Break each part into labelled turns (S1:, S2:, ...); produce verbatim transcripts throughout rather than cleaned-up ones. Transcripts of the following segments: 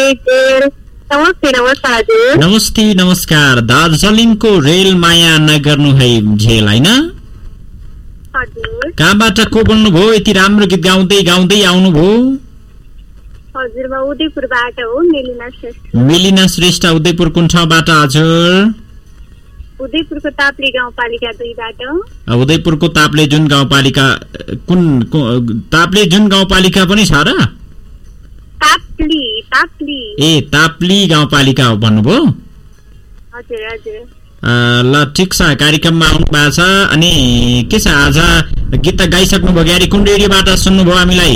S1: नमस्ते नमस्कार हजुर।
S2: नमस्ते नमस्कार। दार्जिलिङको रेल माया नगर्नु है झेल होइन?
S1: हजुर।
S2: कहाँबाट को बोल्नुभयो? यति राम्रो गीत गाउँदै गाउँदै आउनुभयो?
S1: हजुर म उदयपुरबाट हो, मेलिना श्रेष्ठ।
S2: मेलिना श्रेष्ठ उदयपुर कुन ठाउँबाट हजुर?
S1: उदयपुरको ताप्ले गाउँपालिका दुईबाट।
S2: उदयपुरको ताप्ले जुन गाउँपालिका कुन ताप्ले जुन गाउँपालिका पनि छ र?
S1: ताप्ली ताप्ली
S2: ए ताप्ली गाउँपालिका हो भन्नुभयो?
S1: हजुर हजुर।
S2: ल ठिक छ, कार्यक्रममा आउनु भएको छ। अनि के छ आज गीत त गाइसक्नु भयो ग्यारी? कुन रेडियोबाट सुन्नुभयो हामीलाई?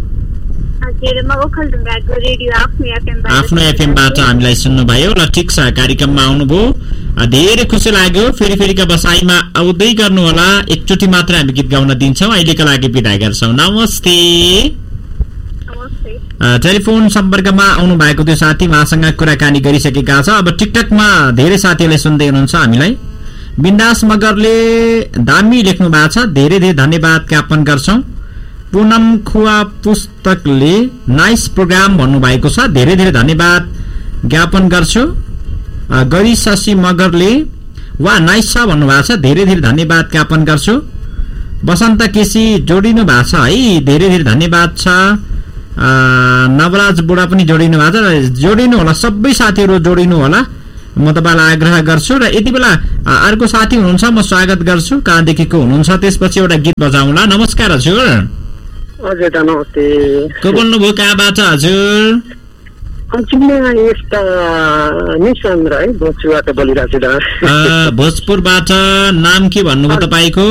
S2: आफ्नो एफएमबाट हामीलाई सुन्नुभयो। ल ठिक छ, कार्यक्रममा आउनुभयो, धेरै खुसी लाग्यो। फेरि फेरिका बसाइमा आउँदै गर्नु होला। एकचोटि मात्र हामी गीत गाउन दिन्छौँ। अहिलेका लागि बिदा गर्छौँ। नमस्ते। टेलिफोन सम्पर्कमा आउनु भएको त्यो साथी उहाँसँग कुराकानी गरिसकेका छ। अब टिकटकमा धेरै साथीहरूले सुन्दै हुनुहुन्छ हामीलाई। बिन्दास मगरले दामी लेख्नु भएको छ, धेरै धेरै धन्यवाद ज्ञापन गर्छौँ। पूनम खुवा पुस्तकले नाइस प्रोग्राम भन्नुभएको छ, धेरै धेरै धन्यवाद ज्ञापन गर्छु। गरी शशि मगरले वा नाइस छ भन्नुभएको छ, धेरै धेरै धन्यवाद ज्ञापन गर्छु। बसन्त केसी जोडिनु भएको छ है, धेरै धेरै धन्यवाद छ। नवराज बुढा पनि जोडिनु भएको छ, जोडिनु होला सबै साथीहरू जोडिनु होला, म तपाईँलाई आग्रह गर्छु। र यति बेला अर्को साथी हुनुहुन्छ, म स्वागत गर्छु। कहाँदेखिको हुनुहुन्छ? त्यसपछि एउटा गीत बजाउँला। नमस्कार हजुर।
S3: हजुर नमस्ते।
S2: को बोल्नुभयो? कहाँबाट हजुर? भोजपुरबाट। नाम के भन्नुभयो तपाईँको?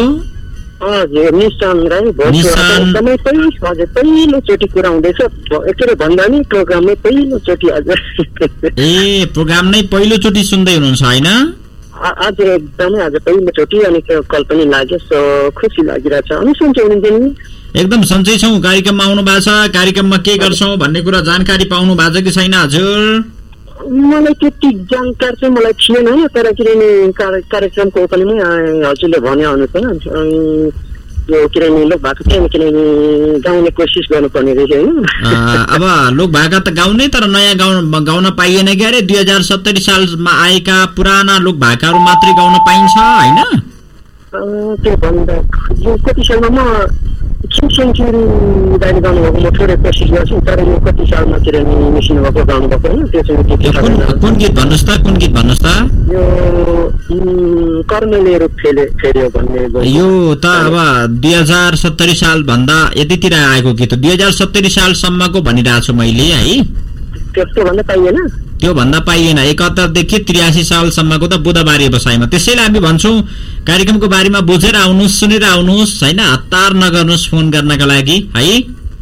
S3: पहिलोचोटि कुरा हुँदैछ भन्दा नि प्रोग्राममै पहिलोचोटि हजुर।
S2: ए प्रोग्राम नै पहिलोचोटि सुन्दै हुनुहुन्छ होइन?
S3: आज एकदमै आज पहिलोचोटि अनि कल पनि लाग्यो, सो खुसी लागिरहेछ। अनि सन्चै हुनुहुन्छ नि?
S2: एकदम सन्चै छौँ। कार्यक्रममा आउनु भएको छ, कार्यक्रममा के गर्छौँ भन्ने कुरा जानकारी पाउनु भएको छ कि छैन हजुर?
S3: मलाई त्यति जानकारी चाहिँ मलाई थिएन, तर किनभने कार्यक्रमको ओपनिङमै हजुरले भने अनुसार यो किनभने लोक भाका चाहिँ किनभने गाउने कोसिस गर्नुपर्ने रहेछ होइन।
S2: अब लोक भाका त गाउने, तर नयाँ गाउन गाउन पाइएन क्या अरे। दुई हजार सत्तरी सालमा आएका पुराना लोक भाकाहरू मात्रै गाउन पाइन्छ होइन?
S3: त्यो भन्दा यो कति सालमा म सेन्चुरी दाइले गाउनुभएको म थोरै कोसिस गर्छु, तर यो कति सालमा किनभने मिसिनु भएको गाउनु भएको होइन, त्यो चाहिँ
S2: कुन गीत भन्नुहोस् त? कुन गीत भन्नुहोस् त?
S3: यो कर्मले रूप फेले फेर्यो भन्ने।
S2: यो त अब दुई हजार सत्तरी साल भन्दा यतितिर आएको गीत हो। दुई हजार सत्तरी सालसम्मको भनिरहेको छु मैले है।
S3: त्यस्तो भन्दा पाइएन?
S2: त्यो भन्दा पाइएन। एकहत्तरदेखि त्रियासी सालसम्मको त बुधबारे बसाइमा। त्यसैले हामी भन्छौँ कार्यक्रमको बारेमा बुझेर आउनुहोस्, सुनेर आउनुहोस् होइन, हतार नगर्नुहोस् फोन गर्नका लागि है।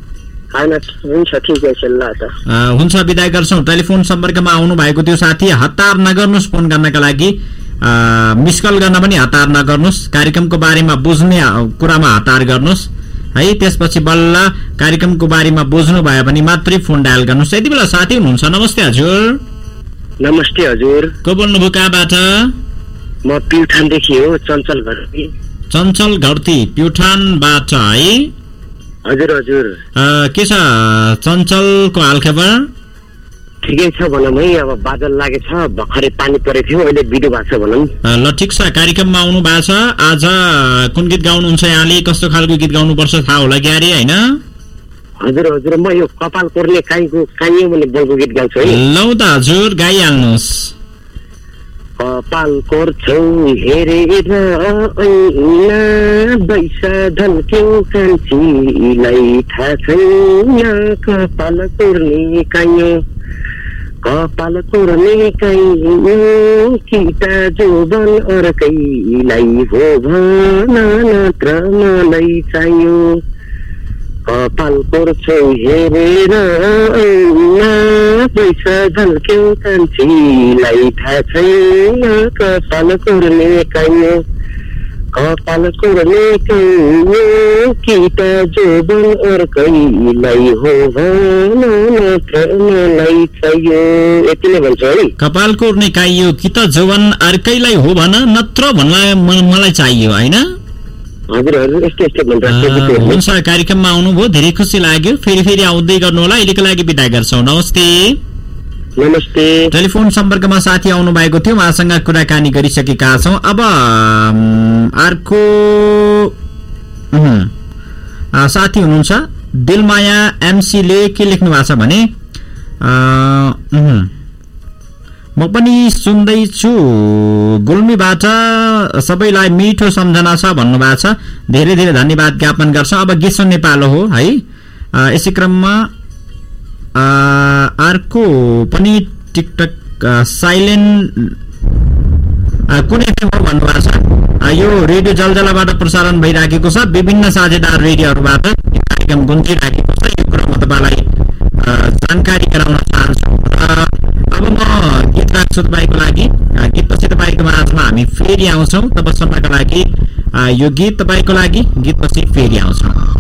S2: हुन्छ, बिदा गर्छौँ। टेलिफोन सम्पर्कमा आउनु भएको त्यो साथी हतार नगर्नुहोस् फोन गर्नका लागि, मिस कल गर्न पनि हतार नगर्नुहोस्, कार्यक्रमको बारेमा बुझ्ने कुरामा हतार गर्नुहोस् है। त्यसपछि बल्ल कार्यक्रमको बारेमा बुझ्नु भयो भने मात्रै फोन डायल गर्नुहोस्। यति बेला साथी हुनुहुन्छ। नमस्ते हजुर।
S3: नमस्ते हजुर।
S2: को बोल्नुभयो? कहाँबाट?
S3: म प्युठानदेखि हो, चञ्चल घरती।
S2: चञ्चल घरती प्युठानबाट है?
S3: हजुर हजुर।
S2: के छ चञ्चलको हालखबर?
S3: ठिकै छ भनौँ है। अब बादल लागेछ, भर्खरै पानी परेको थियो, अहिले बिदो भएको छ भनौँ।
S2: ल ठिक छ, कार्यक्रममा आउनु भएको छ। आज कुन गीत गाउनुहुन्छ यहाँले? कस्तो खालको गीत गाउनुपर्छ थाहा होला क्यारे होइन?
S3: हजुर हजुर, म यो कपाल कोर्ने काईको काइयो भने बोलको गीत गाउँछु है।
S2: लौ त हजुर गाइहाल्नुहोस्।
S3: कपाल कोर्छौ हेरेर ऐना बैसा ढल्क्यौ कान्छीलाई थाहा छैन कपाल कोर्ने काइयो। कपाल कोर्ने काइयो किटा जोबन अर्कैलाई हो भन नत्र मलाई चाहियो। कपाल कोर्छौ हेरेर ऐना पैसा झल्क्यौ कान्छीलाई थाहा छैन कपाल कोर्ने काइयो। कपाल कोर्ने काइयो किटा जोबन अर्कैलाई हो भन नत्र मलाई चाहियो। यति नै भन्छ है।
S2: कपाल कोर्ने काइयो कि त जोबन अर्कैलाई हो भन नत्र भन्नलाई मलाई चाहियो होइन?
S3: हजुर हजुर, यस्तो यस्तो भन्छ।
S2: हुन्छ, कार्यक्रममा आउनुभयो, धेरै खुसी लाग्यो। फेरि फेरि आउँदै गर्नु होला। अहिलेको लागि बिदा गर्छौँ। नमस्ते।
S3: नमस्ते।
S2: टेलिफोन सम्पर्कमा साथी आउनु भएको थियो, उहाँसँग कुराकानी गरिसकेका छौँ। अब अर्को साथी हुनुहुन्छ दिलमाया एमसीले के लेख्नु भएको छ भने म पनि सुन्दैछु गुल्मीबाट, सबैलाई मिठो सम्झना छ भन्नुभएको छ। धेरै धेरै धन्यवाद ज्ञापन गर्छ। अब गीत सुन्ने पालो हो है। यसै क्रममा अर्को पनि टिकटक साइलेन्ट कुन एफएम हो भन्नुभएको छ। यो रेडियो जलजलाबाट प्रसारण भइराखेको छ, विभिन्न साझेदार रेडियोहरूबाट कार्यक्रम गुन्जिराखेको छ। यो कुरा म तपाईँलाई जानकारी गराउन चाहन्छु। अब म गीत राख्छु तपाईँको लागि। गीतपछि तपाईँको माझमा हामी फेरि आउँछौँ। तबसम्मका लागि यो गीत तपाईँको लागि, गीतपछि फेरि आउँछौँ।